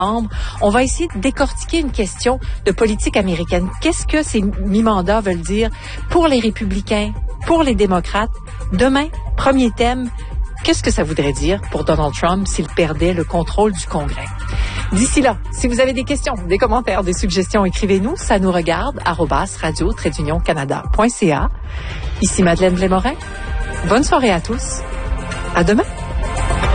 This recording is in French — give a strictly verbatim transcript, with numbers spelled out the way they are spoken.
On va essayer de décortiquer une question de politique américaine. Qu'est-ce que ces mi-mandats veulent dire pour les républicains, pour les démocrates? Demain, premier thème, qu'est-ce que ça voudrait dire pour Donald Trump s'il perdait le contrôle du Congrès? D'ici là, si vous avez des questions, des commentaires, des suggestions, écrivez-nous. Ça nous regarde, arobase radio trait d'union canada point c a. Ici Madeleine Blais-Morin. Bonne soirée à tous. À demain.